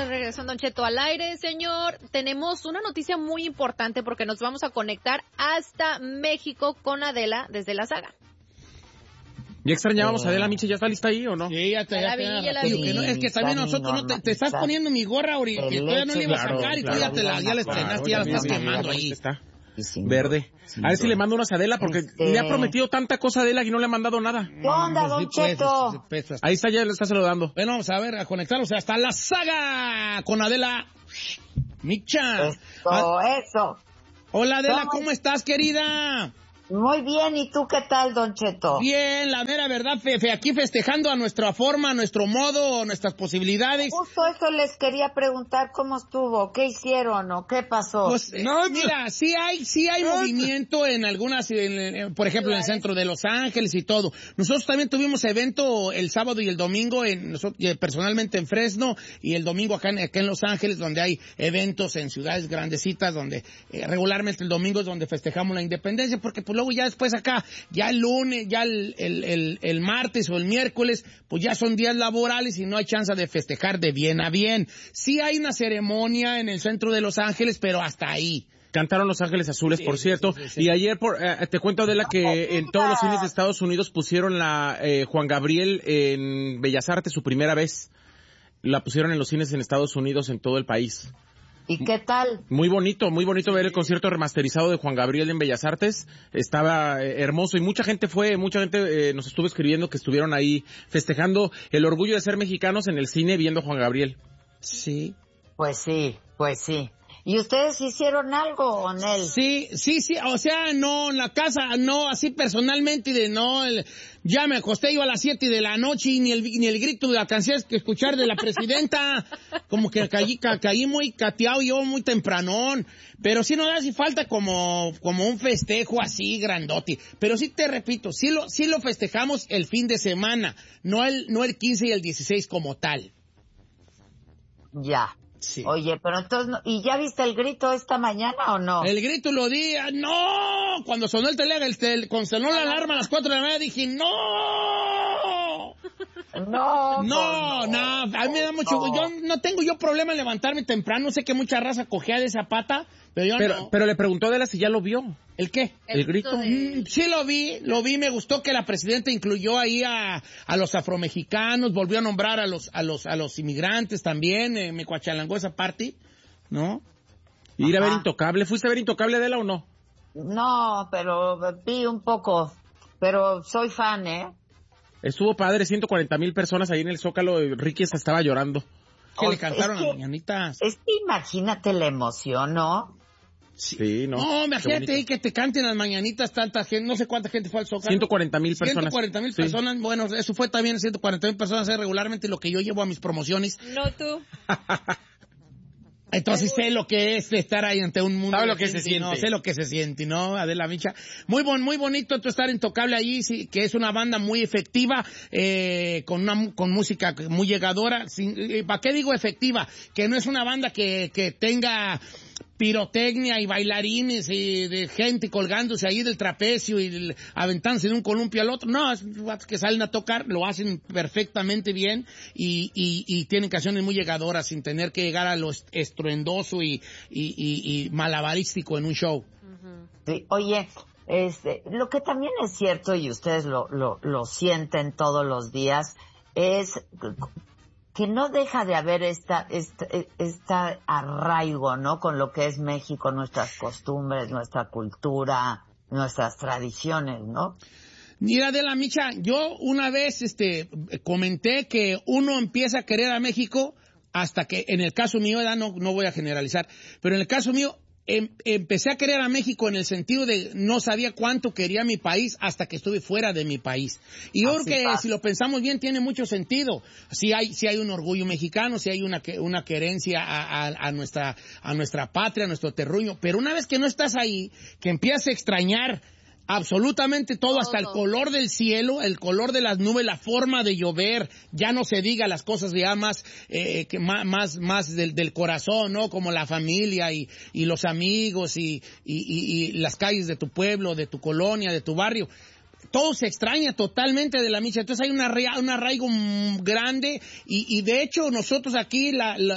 de regreso en Don Cheto al aire, señor. Tenemos una noticia muy importante porque nos vamos a conectar hasta México con Adela desde la saga. Ya extrañábamos a Adela Micha, ¿ya está lista ahí o no? Sí, ya la vi. Que no, es que también nosotros te estás poniendo mi gorra ahorita, que todavía no la iba a sacar y tú ya la estrenaste, ya la estás quemando ahí. Está verde. A ver si le mando unas a Adela, porque le ha prometido tanta cosa a Adela y no le ha mandado nada. ¿Qué onda, Don Cheto? Ahí está, ya le está saludando. Bueno, vamos a ver, a conectarnos hasta la saga con Adela Micha. Eso. Hola, Adela, ¿cómo estás, querida? Muy bien, ¿y tú qué tal, Don Cheto? Bien, la mera verdad, aquí festejando a nuestra forma, a nuestro modo, nuestras posibilidades. Justo eso les quería preguntar, ¿cómo estuvo? ¿Qué hicieron o qué pasó? Pues, mira, sí hay movimiento en algunas, por ejemplo, en el centro de Los Ángeles y todo. Nosotros también tuvimos evento el sábado y el domingo, personalmente en Fresno, y el domingo acá en Los Ángeles, donde hay eventos en ciudades grandecitas, donde regularmente el domingo es donde festejamos la independencia, porque pues luego ya después acá, ya el lunes, ya el martes o el miércoles, pues ya son días laborales y no hay chance de festejar de bien a bien. Sí hay una ceremonia en el centro de Los Ángeles, pero hasta ahí. Cantaron Los Ángeles Azules, por cierto. Sí. Y ayer, te cuento, Adela, que en todos los cines de Estados Unidos pusieron la Juan Gabriel en Bellas Artes su primera vez. La pusieron en los cines en Estados Unidos, en todo el país. ¿Y qué tal? Muy bonito ver el concierto remasterizado de Juan Gabriel en Bellas Artes. Estaba hermoso y mucha gente nos estuvo escribiendo que estuvieron ahí festejando el orgullo de ser mexicanos en el cine viendo a Juan Gabriel. Sí. Pues sí. ¿Y ustedes hicieron algo con él? Sí, o sea, no, en la casa, no, así personalmente, ya me acosté yo a las 7 de la noche y ni el grito de la canción que escuchar de la presidenta, como que caí muy cateado yo muy tempranón, pero sí no hace falta como un festejo así grandote, pero sí te repito, sí lo festejamos el fin de semana, no el 15 y el 16 como tal. Ya. Sí. Oye, pero entonces, ¿y ya viste el grito esta mañana o no? El grito lo di, ¡no! Cuando sonó el teléfono, cuando sonó la alarma a las 4 de la mañana, dije, ¡no! No, a mí me da mucho, yo no tengo problema en levantarme temprano, sé que mucha raza cojea de esa pata, pero no. Pero le preguntó a Adela si ya lo vio. ¿El qué? El grito. Sí lo vi, me gustó que la presidenta incluyó ahí a los afromexicanos, volvió a nombrar a los inmigrantes también, me cuachalangó esa parte, ¿no? Ir a ver Intocable, ¿fuiste a ver Intocable, Adela, o no? No, pero vi un poco, pero soy fan, Estuvo padre, 140,000 personas ahí en el Zócalo, Ricky hasta estaba llorando. Que le cantaron las mañanitas. Es que imagínate la emoción, ¿no? Sí, ¿no? No, imagínate ahí que te canten las mañanitas tanta gente, no sé cuánta gente fue al Zócalo. 140,000 personas. 140,000 personas, bueno, eso fue también 140,000 personas, es regularmente lo que yo llevo a mis promociones. No tú. Entonces sé lo que es estar ahí ante un mundo. ¿Sabe lo que se siente? No, sé lo que se siente, ¿no? Adela Micha. Muy bonito estar Intocable ahí, sí, que es una banda muy efectiva, con música muy llegadora. ¿Para qué digo efectiva? Que no es una banda que tenga pirotecnia y bailarines y de gente colgándose ahí del trapecio y aventándose de un columpio al otro. No, es que salen a tocar, lo hacen perfectamente bien y tienen canciones muy llegadoras sin tener que llegar a lo estruendoso y malabarístico en un show. Sí, oye, lo que también es cierto y ustedes lo sienten todos los días es que no deja de haber esta arraigo, ¿no? Con lo que es México, nuestras costumbres, nuestra cultura, nuestras tradiciones, ¿no? Mira, Adela Micha, yo una vez comenté que uno empieza a querer a México hasta que, en el caso mío, no voy a generalizar, pero en el caso mío, empecé a querer a México en el sentido de no sabía cuánto quería mi país hasta que estuve fuera de mi país. Y yo creo que si lo pensamos bien tiene mucho sentido. Sí hay un orgullo mexicano, sí hay una querencia a nuestra patria, a nuestro terruño, pero una vez que no estás ahí, que empiezas a extrañar absolutamente todo, hasta el color del cielo, el color de las nubes, la forma de llover, ya no se diga las cosas ya más del corazón, ¿no? Como la familia y los amigos y las calles de tu pueblo, de tu colonia, de tu barrio. todo se extraña totalmente de la Micha. Entonces hay un arraigo grande y de hecho nosotros aquí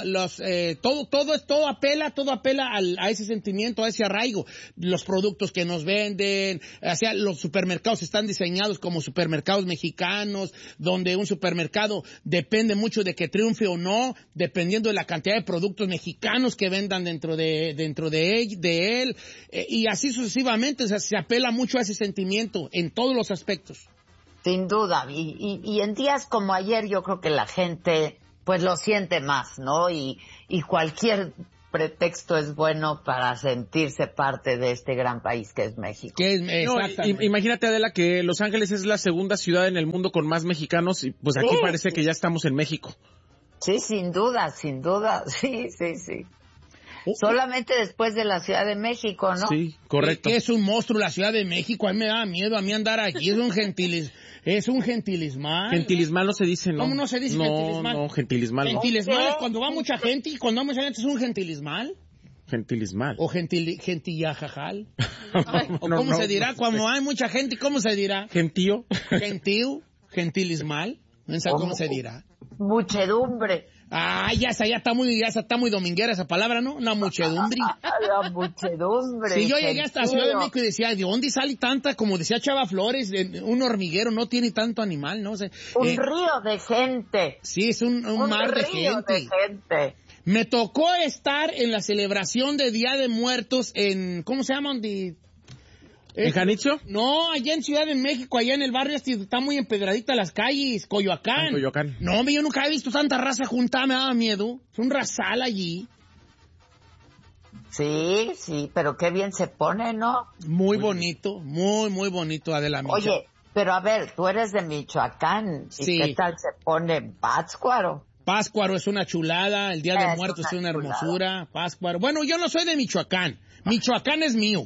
todo apela a ese sentimiento, a ese arraigo. Los productos que nos venden, o sea, los supermercados están diseñados como supermercados mexicanos, donde un supermercado depende mucho de que triunfe o no, dependiendo de la cantidad de productos mexicanos que vendan dentro de él, y así sucesivamente. O sea, se apela mucho a ese sentimiento en todos los aspectos. Sin duda, y en días como ayer yo creo que la gente pues lo siente más, ¿no? Y cualquier pretexto es bueno para sentirse parte de este gran país que es México. Imagínate, Adela, que Los Ángeles es la segunda ciudad en el mundo con más mexicanos y pues aquí parece que ya estamos en México. Sí, sin duda, sí. Solamente después de la Ciudad de México, ¿no? Sí, correcto. Que es un monstruo la Ciudad de México. A mí me da miedo a mí andar aquí. Es un gentilismal. Gentilismal no se dice, ¿no? ¿Cómo no se dice gentilismal? No, gentilismal no. Gentilismal es cuando va mucha gente y cuando va mucha gente es un gentilismal. Gentilismal. O gentillajajal. ¿O cómo se dirá? Cuando hay mucha gente, ¿cómo se dirá? Gentío. Gentilismal. No sé cómo se dirá. Muchedumbre. Ah, ya está muy dominguera esa palabra, ¿no? Una muchedumbre. La muchedumbre. Si yo llegué hasta la Ciudad de México y decía, ¿de dónde sale tanta? Como decía Chava Flores, un hormiguero no tiene tanto animal, ¿no? O sea, un río de gente. Sí, es un mar de gente. Me tocó estar en la celebración de Día de Muertos en, ¿cómo se llama? ¿En Janitzio? No, allá en Ciudad de México, allá en el barrio está muy empedradita las calles, Coyoacán. No, yo nunca he visto tanta raza juntada, me daba miedo. Es un rasal allí. Sí, pero qué bien se pone, ¿no? Muy bonito, muy bonito, Adela Micha. Oye, pero a ver, tú eres de Michoacán, ¿y sí. qué tal se pone Pátzcuaro? Pátzcuaro es una chulada, el Día de Muertos es una hermosura, Pátzcuaro. Bueno, yo no soy de Michoacán. Michoacán es mío.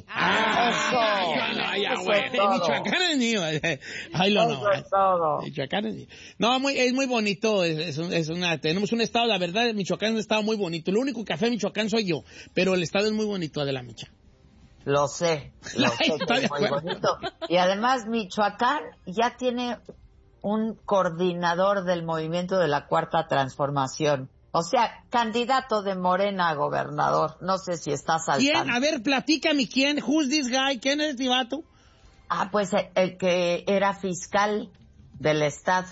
Michoacán es mío. Ay, Michoacán es mío. No, es muy bonito. Tenemos un estado, la verdad, Michoacán es un estado muy bonito. Lo único café de Michoacán soy yo, pero el estado es muy bonito, de la Micha. Lo sé que es muy bonito. Y además Michoacán ya tiene un coordinador del movimiento de la Cuarta Transformación. O sea, candidato de Morena a gobernador. No sé si estás al ¿Quién? tanto. A ver, platícame, ¿quién? Who's this guy? ¿Quién es este vato? Ah, pues el que era fiscal del estado.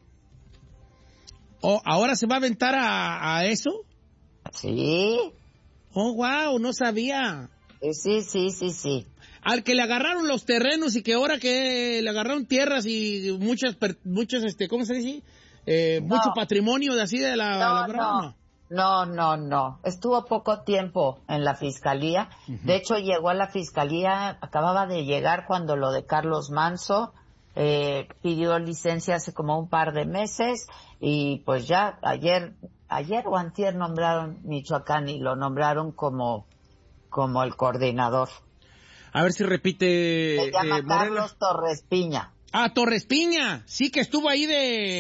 Oh, ¿ahora se va a aventar a eso? Sí. Oh, wow, no sabía. Sí. Al que le agarraron los terrenos y que ahora que le agarraron tierras y muchas ¿cómo se dice? Mucho patrimonio de así de la broma. No. Estuvo poco tiempo en la fiscalía. Uh-huh. De hecho, llegó a la fiscalía, acababa de llegar cuando lo de Carlos Manso, pidió licencia hace como un par de meses y pues ya ayer o antier nombraron Michoacán y lo nombraron como el coordinador. A ver si repite. Se llama Carlos Torres Piña. Ah, Torres Piña, sí, que estuvo ahí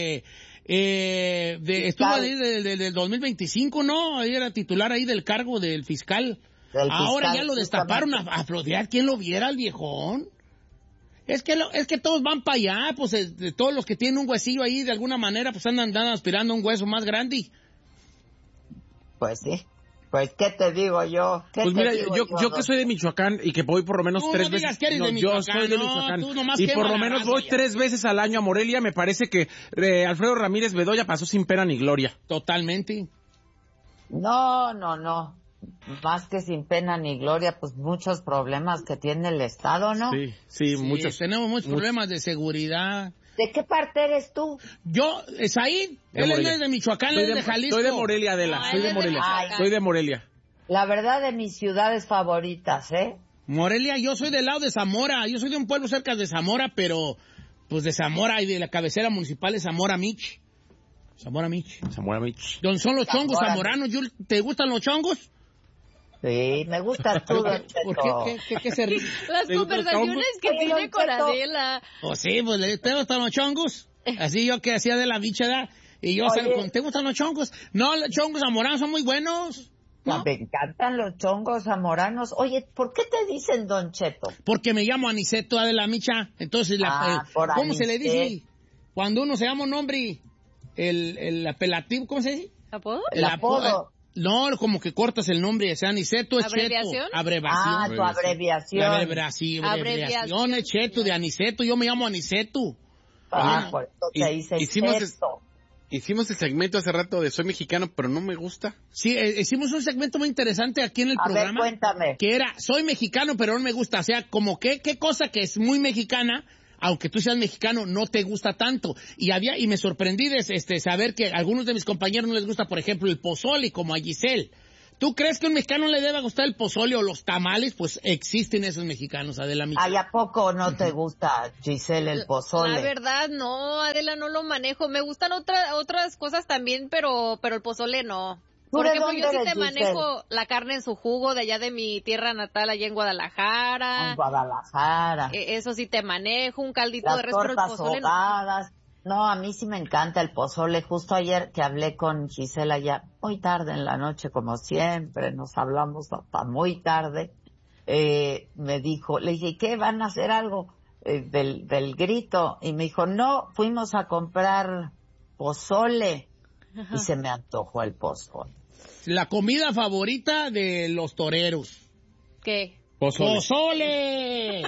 estuvo ahí del 2025, ¿no? Ahí era titular ahí del cargo del fiscal. Ahora ya lo destaparon a florear. ¿Quién lo viera al viejón? Es que todos van para allá, pues todos los que tienen un huesillo ahí de alguna manera, pues andan aspirando a un hueso más grande. Pues sí. Pues, ¿qué te digo yo? Pues mira, yo que soy de Michoacán y que voy por lo menos tú 3 no digas veces... que eres de Michoacán, yo soy de Michoacán. Y por lo menos voy 3 veces al año a Morelia. Me parece que Alfredo Ramírez Bedoya pasó sin pena ni gloria. Totalmente. No. Más que sin pena ni gloria, pues muchos problemas que tiene el Estado, ¿no? Sí, muchos. Tenemos muchos problemas de seguridad. ¿De qué parte eres tú? Yo, Said, él es de Michoacán, él es de Jalisco. Soy de Morelia, Adela, soy de Morelia. La verdad, de mis ciudades favoritas, ¿eh? Morelia, yo soy del lado de Zamora, yo soy de un pueblo cerca de Zamora, pero pues de Zamora y de la cabecera municipal de Zamora Mich. ¿Dónde son los chongos zamoranos? ¿Te gustan los chongos? Sí, me gustas tú, Don Cheto. ¿Por qué se ríe? Las conversaciones que tiene con Adela. Pues sí, pues ¿te gustan los chongos? Así yo que hacía de la bicha, ¿da? Y yo se lo conté, ¿te gustan los chongos? No, los chongos zamoranos son muy buenos. ¿no? Me encantan los chongos zamoranos. Oye, ¿por qué te dicen Don Cheto? Porque me llamo Aniceto, Adela Micha. Entonces, ¿cómo Anicet. se le dice? Cuando uno se llama un nombre, el apelativo, ¿cómo se dice? ¿Apodo? El apodo. No, como que cortas el nombre, sea Aniceto, es ¿Abreviación? Cheto. Abreviación. Tu abreviación. La abreviación es Cheto, de Aniceto. Yo me llamo Aniceto. Por eso te dice Cheto. Hicimos el segmento hace rato de Soy Mexicano, pero no me gusta. Sí, hicimos un segmento muy interesante aquí en el programa. A ver, cuéntame. Que era, soy mexicano, pero no me gusta. O sea, como qué cosa que es muy mexicana, aunque tú seas mexicano, no te gusta tanto. Y me sorprendí de saber que a algunos de mis compañeros no les gusta, por ejemplo, el pozole, como a Giselle. ¿Tú crees que a un mexicano le debe gustar el pozole o los tamales? Pues existen esos mexicanos, Adela Micha. Ay, ¿a poco no te gusta, Giselle, el pozole? La verdad, no, Adela, no lo manejo. Me gustan otras cosas también, pero el pozole no. Por ejemplo, yo sí te manejo la carne en su jugo de allá de mi tierra natal, allá en Guadalajara. En Guadalajara. Eso sí te manejo, un caldito de res, pero el pozole ahogadas. No, a mí sí me encanta el pozole. Justo ayer que hablé con Gisela ya muy tarde en la noche, como siempre, nos hablamos hasta muy tarde, me dijo, le dije, ¿y qué? ¿Van a hacer algo del grito? Y me dijo, no, fuimos a comprar pozole. Ajá. Y se me antojó el pozole. La comida favorita de los toreros. ¿Qué? ¡Pozole!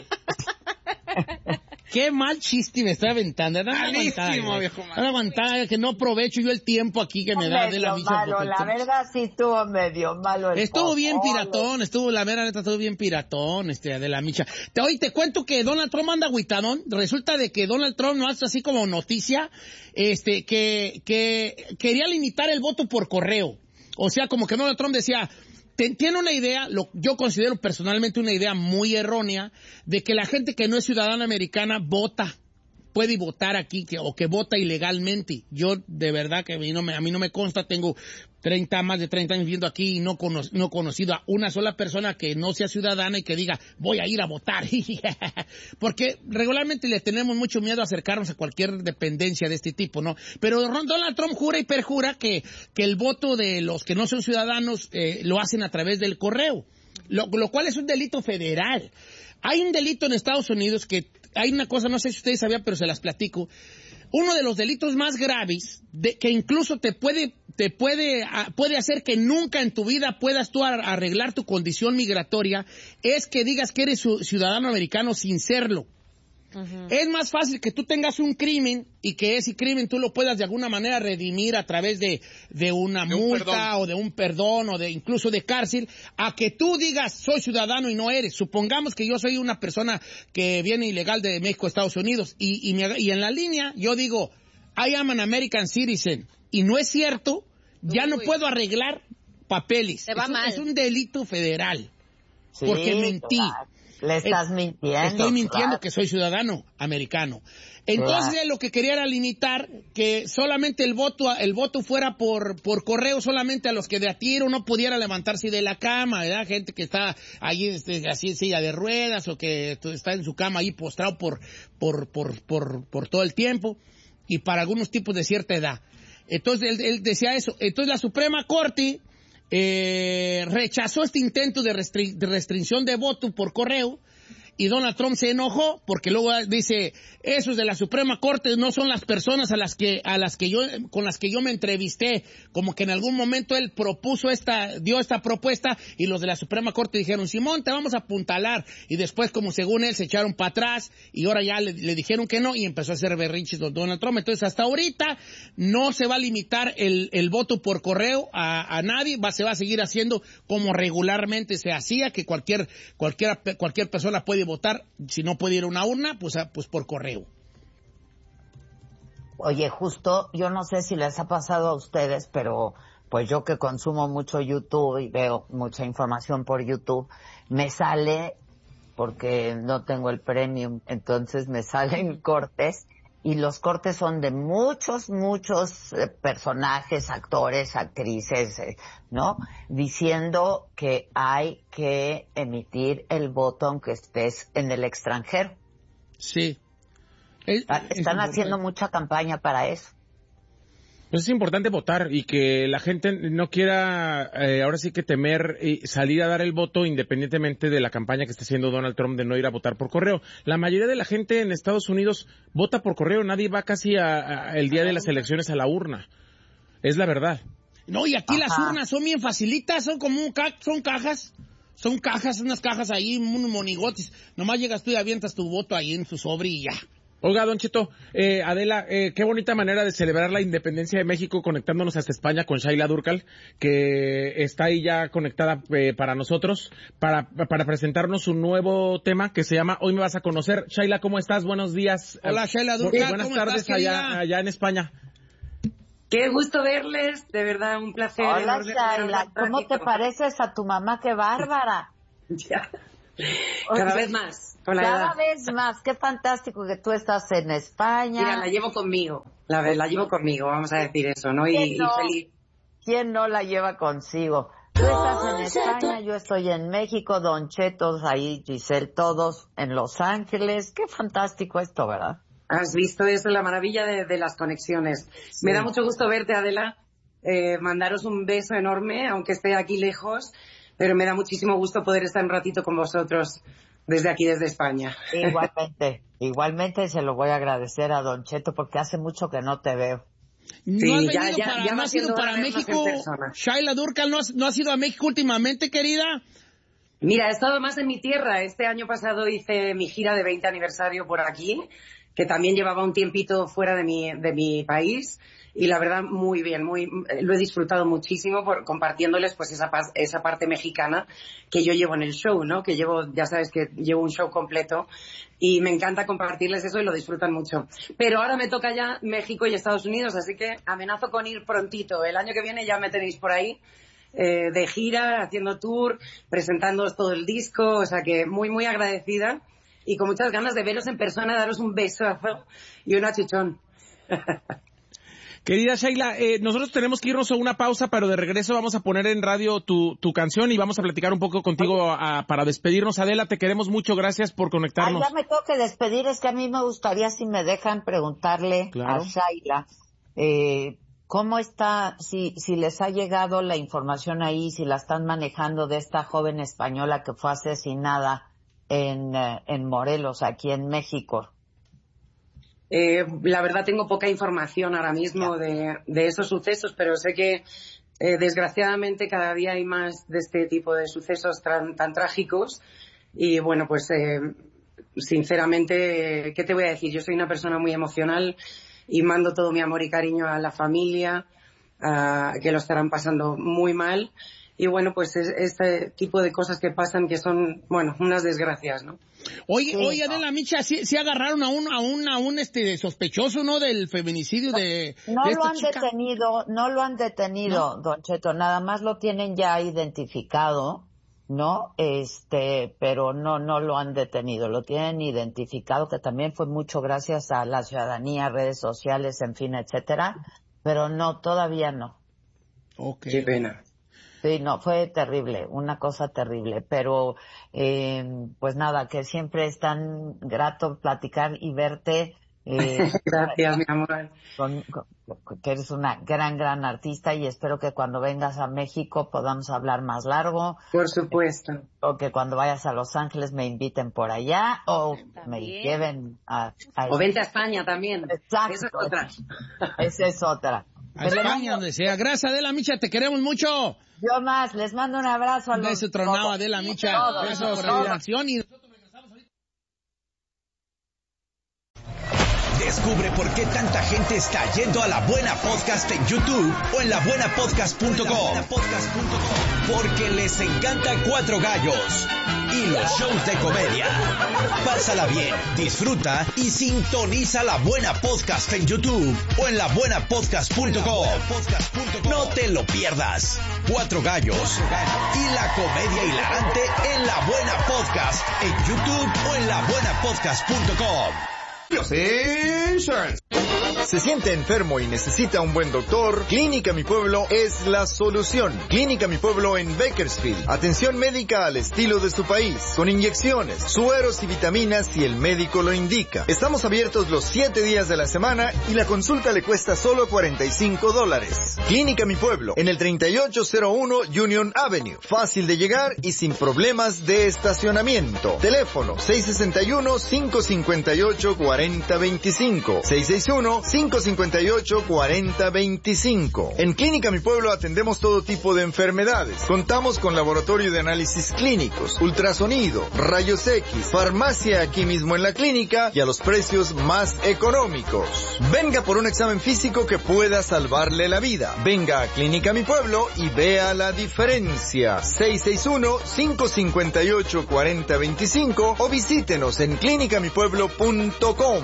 Qué mal chiste me está aventando. Malísimo, viejo. No aguantar, que no aprovecho yo el tiempo aquí que me da de la misa. La verdad sí estuvo medio malo. Estuvo bien piratón, la mera neta estuvo bien piratón, de la micha. Hoy te cuento que Donald Trump anda agüitadón. Resulta de que Donald Trump no hace así como noticia, que quería limitar el voto por correo. O sea, como que Donald Trump decía, tiene una idea, yo considero personalmente una idea muy errónea, de que la gente que no es ciudadana americana puede votar aquí, o que vota ilegalmente. Yo, de verdad, que a mí no me consta, tengo más de 30 años viviendo aquí y no he conocido a una sola persona que no sea ciudadana y que diga, voy a ir a votar. Porque regularmente le tenemos mucho miedo a acercarnos a cualquier dependencia de este tipo, ¿no? Pero Donald Trump jura y perjura que el voto de los que no son ciudadanos lo hacen a través del correo, lo cual es un delito federal. Hay un delito en Estados Unidos que hay una cosa, no sé si ustedes sabían, pero se las platico. Uno de los delitos más graves, que incluso te puede hacer que nunca en tu vida puedas tú arreglar tu condición migratoria, es que digas que eres ciudadano americano sin serlo. Uh-huh. Es más fácil que tú tengas un crimen y que ese crimen tú lo puedas de alguna manera redimir a través de una multa o de un perdón o de incluso de cárcel, a que tú digas soy ciudadano y no eres. Supongamos que yo soy una persona que viene ilegal de México a Estados Unidos y en la línea yo digo I am an American citizen y no es cierto, ya no puedo arreglar papeles. Es un delito federal. Sí, porque mentí. Le estás mintiendo. Estoy mintiendo, que soy ciudadano americano. Entonces lo que quería era limitar que solamente el voto fuera por correo, solamente a los que de a tiro no pudiera levantarse de la cama, ¿verdad? Gente que está allí así en silla de ruedas o que está en su cama ahí postrado por todo el tiempo y para algunos tipos de cierta edad. Entonces él decía eso. Entonces la Suprema Corte rechazó este intento de restricción de voto por correo y Donald Trump se enojó porque luego dice, esos de la Suprema Corte no son las personas con las que yo me entrevisté, como que en algún momento él dio esta propuesta y los de la Suprema Corte dijeron, Simón, te vamos a apuntalar, y después como según él se echaron para atrás y ahora ya le dijeron que no y empezó a hacer berrinches Donald Trump. Entonces hasta ahorita no se va a limitar el voto por correo a nadie, se va a seguir haciendo como regularmente se hacía, que cualquier persona puede votar, si no puede ir a una urna, pues por correo. Oye, justo, yo no sé si les ha pasado a ustedes, pero pues yo que consumo mucho YouTube y veo mucha información por YouTube, me sale, porque no tengo el premium, entonces me salen cortes, y los cortes son de muchos personajes, actores, actrices, ¿no? Diciendo que hay que emitir el voto aunque estés en el extranjero. Sí. Están haciendo mucha campaña para eso. Pues es importante votar y que la gente no quiera, ahora sí que temer salir a dar el voto independientemente de la campaña que está haciendo Donald Trump de no ir a votar por correo. La mayoría de la gente en Estados Unidos vota por correo, nadie va casi el día de las elecciones a la urna. Es la verdad. No, y aquí las urnas son bien facilitas, son como son cajas. Son cajas, unas cajas ahí, unos monigotes. Nomás llegas tú y avientas tu voto ahí en su sobre y ya. Oiga, Don Cheto, Adela, qué bonita manera de celebrar la independencia de México conectándonos hasta España con Shaila Durkal, que está ahí ya conectada para nosotros, para presentarnos un nuevo tema que se llama Hoy me vas a conocer. Shaila, ¿cómo estás? Buenos días. Hola, Shaila Durkal, buenas tardes allá en España. Qué gusto verles, de verdad, un placer. Hola, Shaila, ¿cómo te pareces a tu mamá? ¡Qué bárbara! Ya. Cada vez más. Cada vez más, qué fantástico que tú estás en España. Mira, la llevo conmigo, la llevo conmigo, vamos a decir eso, ¿no? Y feliz. ¿Quién no la lleva consigo? Tú estás en España, yo estoy en México, Don Cheto, ahí, Giselle, todos en Los Ángeles. Qué fantástico esto, ¿verdad? Has visto eso, la maravilla de las conexiones. Sí. Me da mucho gusto verte, Adela, mandaros un beso enorme, aunque esté aquí lejos, pero me da muchísimo gusto poder estar un ratito con vosotros desde aquí, desde España. Igualmente se lo voy a agradecer a Don Cheto porque hace mucho que no te veo. Sí, no has ido para México, Shaila Durkal, ¿no has ido a México últimamente, querida? Mira, he estado más en mi tierra. Este año pasado hice mi gira de 20 aniversario por aquí, que también llevaba un tiempito fuera de mi país. Y la verdad, muy bien, lo he disfrutado muchísimo compartiéndoles pues esa parte mexicana que yo llevo en el show, ¿no? Que ya sabes que llevo un show completo y me encanta compartirles eso y lo disfrutan mucho. Pero ahora me toca ya México y Estados Unidos, así que amenazo con ir prontito. El año que viene ya me tenéis por ahí de gira, haciendo tour, presentándoos todo el disco, o sea que muy, muy agradecida y con muchas ganas de veros en persona, daros un besazo y un achuchón. Querida Shaila, nosotros tenemos que irnos a una pausa, pero de regreso vamos a poner en radio tu canción y vamos a platicar un poco contigo para despedirnos. Adela, te queremos mucho, gracias por conectarnos. Ya me tengo que despedir, es que a mí me gustaría, si me dejan, preguntarle a Shaila, ¿cómo está, si les ha llegado la información ahí, si la están manejando de esta joven española que fue asesinada en Morelos, aquí en México? La verdad tengo poca información ahora mismo de esos sucesos, pero sé que desgraciadamente cada día hay más de este tipo de sucesos tan trágicos y bueno, pues sinceramente, ¿qué te voy a decir? Yo soy una persona muy emocional y mando todo mi amor y cariño a la familia, que lo estarán pasando muy mal. Y bueno, pues este tipo de cosas que pasan que son, bueno, unas desgracias, ¿no? Oye, Adela Micha, ¿sí agarraron a un sospechoso, ¿no? Del feminicidio de esta chica. No lo han detenido, ¿no? Don Cheto, nada más lo tienen ya identificado, ¿no? Pero no lo han detenido, lo tienen identificado, que también fue mucho gracias a la ciudadanía, redes sociales, en fin, etcétera, pero no, todavía no. Okay. Qué pena. Sí, no, fue terrible, una cosa terrible, pero pues nada, que siempre es tan grato platicar y verte. Gracias, mi amor. Que eres una gran artista y espero que cuando vengas a México podamos hablar más largo. Por supuesto. O que cuando vayas a Los Ángeles me inviten por allá o también me lleven o vente a España también. Exacto. Esa es otra. Esa es otra. A España, donde sea. Gracias, Adela Micha, te queremos mucho. Yo más, les mando un abrazo a los... Beso tronado, Adela Micha. Gracias por la invitación y nosotros regresamos ahorita. Descubre por qué tanta gente está yendo a La Buena Podcast en YouTube o en labuenapodcast.com. Porque les encanta Cuatro Gallos y los shows de comedia. Pásala bien, disfruta y sintoniza La Buena Podcast en YouTube o en labuenapodcast.com. No te lo pierdas. Cuatro Gallos y la comedia hilarante en La Buena Podcast en YouTube o en labuenapodcast.com. Insurance. ¿Se siente enfermo y necesita un buen doctor? Clínica Mi Pueblo es la solución. Clínica Mi Pueblo en Bakersfield. Atención médica al estilo de su país, con inyecciones, sueros y vitaminas si el médico lo indica. Estamos abiertos los 7 días de la semana y la consulta le cuesta solo $45. Clínica Mi Pueblo, en el 3801 Union Avenue. Fácil de llegar y sin problemas de estacionamiento. Teléfono 661-558-4025. 661-558-4025. En Clínica Mi Pueblo atendemos todo tipo de enfermedades. Contamos con laboratorio de análisis clínicos, ultrasonido, rayos X, farmacia aquí mismo en la clínica y a los precios más económicos. Venga por un examen físico que pueda salvarle la vida. Venga a Clínica Mi Pueblo y vea la diferencia. 661-558-4025 o visítenos en clinicamipueblo.com.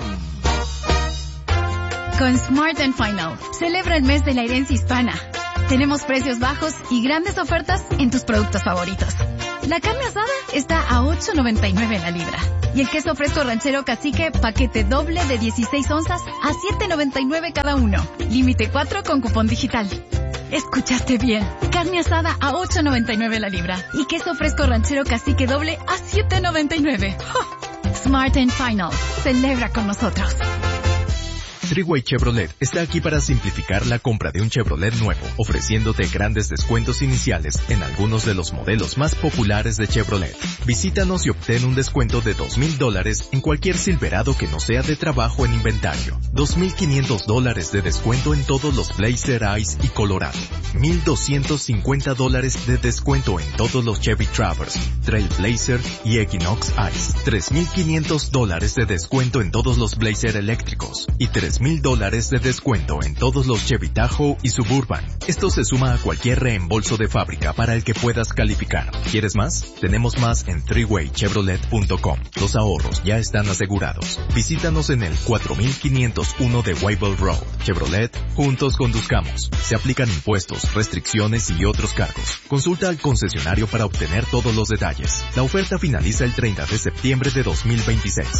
Con Smart & Final, celebra el mes de la herencia hispana. Tenemos precios bajos y grandes ofertas en tus productos favoritos. La carne asada está a $8.99 la libra. Y el queso fresco ranchero cacique, paquete doble de 16 onzas a $7.99 cada uno. Límite 4 con cupón digital. Escuchaste bien. Carne asada a $8.99 la libra. Y queso fresco ranchero cacique doble a $7.99. ¡Oh! Smart & Final. Celebra con nosotros. Three-Way Chevrolet está aquí para simplificar la compra de un Chevrolet nuevo, ofreciéndote grandes descuentos iniciales en algunos de los modelos más populares de Chevrolet. Visítanos y obtén un descuento de $2,000 en cualquier Silverado que no sea de trabajo en inventario. $2,500 de descuento en todos los Blazer Ice y Colorado. $1,250 de descuento en todos los Chevy Traverse, Trailblazer y Equinox Ice. $3,500 de descuento en todos los Blazer eléctricos y $3,000 de descuento en todos los Chevy Tahoe y Suburban. Esto se suma a cualquier reembolso de fábrica para el que puedas calificar. ¿Quieres más? Tenemos más en threewaychevrolet.com. Los ahorros ya están asegurados. Visítanos en el 4501 de Wayville Road. Chevrolet, juntos conduzcamos. Se aplican impuestos, restricciones y otros cargos. Consulta al concesionario para obtener todos los detalles. La oferta finaliza el 30 de septiembre de 2026.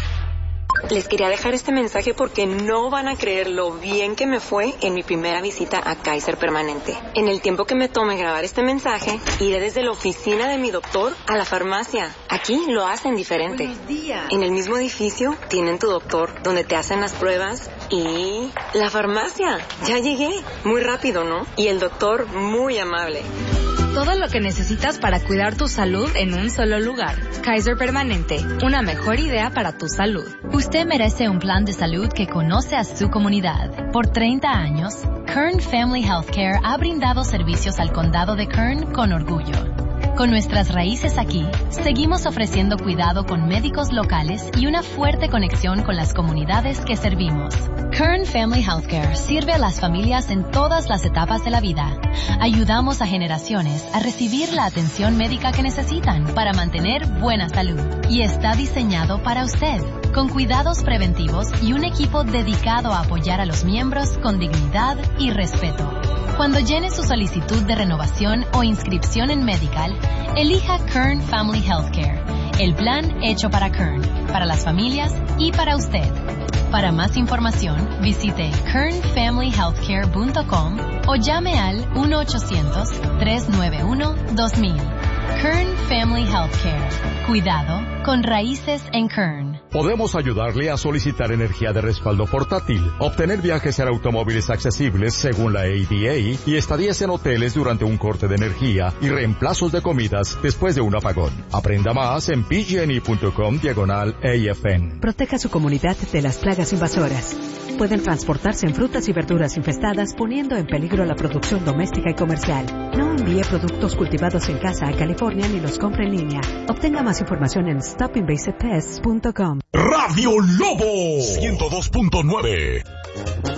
Les quería dejar este mensaje porque no van a creer lo bien que me fue en mi primera visita a Kaiser Permanente. En el tiempo que me tome grabar este mensaje, iré desde la oficina de mi doctor a la farmacia. Aquí lo hacen diferente. Buenos días. En el mismo edificio tienen tu doctor, donde te hacen las pruebas, y la farmacia. Ya llegué. Muy rápido, ¿no? Y el doctor muy amable. Todo lo que necesitas para cuidar tu salud en un solo lugar. Kaiser Permanente, una mejor idea para tu salud. Usted merece un plan de salud que conoce a su comunidad. Por 30 años, Kern Family Healthcare ha brindado servicios al condado de Kern con orgullo. Con nuestras raíces aquí, seguimos ofreciendo cuidado con médicos locales y una fuerte conexión con las comunidades que servimos. Kern Family Healthcare sirve a las familias en todas las etapas de la vida. Ayudamos a generaciones a recibir la atención médica que necesitan para mantener buena salud. Y está diseñado para usted, con cuidados preventivos y un equipo dedicado a apoyar a los miembros con dignidad y respeto. Cuando llene su solicitud de renovación o inscripción en Medical, elija Kern Family Healthcare, el plan hecho para Kern, para las familias y para usted. Para más información, visite kernfamilyhealthcare.com o llame al 1-800-391-2000. Kern Family Healthcare. Cuidado con raíces en Kern. Podemos ayudarle a solicitar energía de respaldo portátil, obtener viajes en automóviles accesibles según la ADA y estadías en hoteles durante un corte de energía y reemplazos de comidas después de un apagón. Aprenda más en pgne.com/AFN. Proteja su comunidad de las plagas invasoras. Pueden transportarse en frutas y verduras infestadas, poniendo en peligro la producción doméstica y comercial. No envíe productos cultivados en casa a California ni los compre en línea. Obtenga más información en stopinvasivepests.com. Radio Lobo 102.9